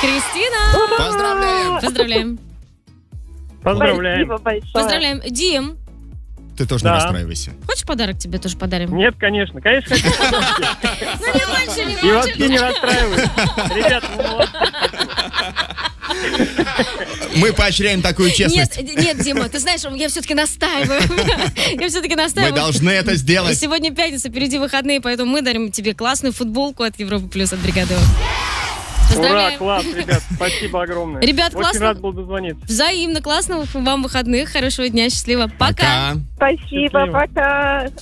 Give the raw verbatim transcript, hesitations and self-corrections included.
Кристина! Поздравляем! Поздравляем. Поздравляем. Спасибо большое. Поздравляем. Дим, Ты тоже Да. не расстраивайся. хочешь подарок тебе тоже подарим? Нет, конечно. Конечно, хочу. Ну не больше, не И больше. вообще не расстраиваюсь. Ребята, ну молодцы. Мы поощряем такую честность. Нет, нет, Дима, ты знаешь, я все-таки настаиваю. Я все-таки Мы настаиваю. должны это сделать. Сегодня пятница, впереди выходные, поэтому мы дарим тебе классную футболку от Европы Плюс, от бригады. Ура, Поздравляем. класс, ребят. Спасибо огромное. Ребят, Очень классно. рад был дозвониться. Взаимно, классных вам выходных, хорошего дня, счастливо. Пока. Пока. Спасибо, Счастливо. пока.